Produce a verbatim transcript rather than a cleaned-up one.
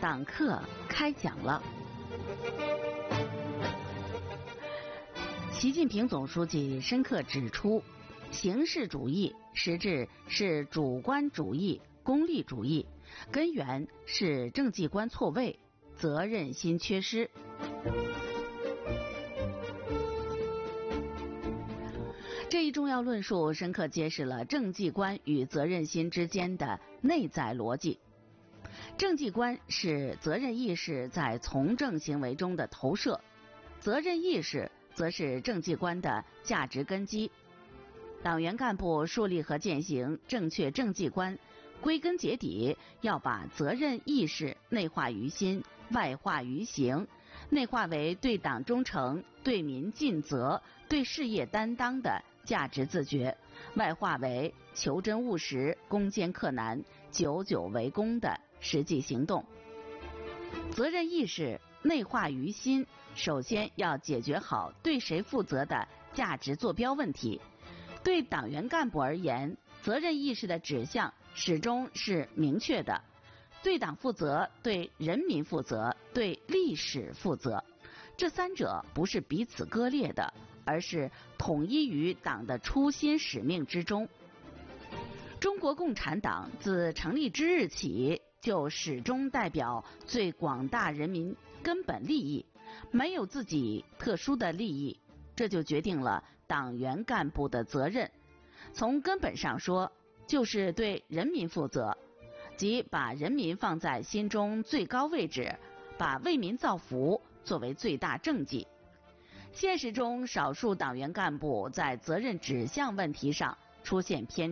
党课开讲了。习近平总书记深刻指出，形式主义实质是主观主义、功利主义，根源是政绩观错位、责任心缺失。这一重要论述深刻揭示了政绩观与责任心之间的内在逻辑。政绩观是责任意识在从政行为中的投射，责任意识则是政绩观的价值根基。党员干部树立和践行正确政绩观，归根结底要把责任意识内化于心，外化于行，内化为对党忠诚、对民尽责、对事业担当的价值自觉，外化为求真务实、攻坚克难、久久为功的实际行动。责任意识内化于心，首先要解决好对谁负责的价值坐标问题。对党员干部而言，责任意识的指向始终是明确的：对党负责、对人民负责、对历史负责。这三者不是彼此割裂的，而是统一于党的初心使命之中。中国共产党自成立之日起，就始终代表最广大人民根本利益，没有自己特殊的利益，这就决定了党员干部的责任。从根本上说，就是对人民负责，即把人民放在心中最高位置，把为民造福作为最大政绩。现实中，少数党员干部在责任指向问题上出现偏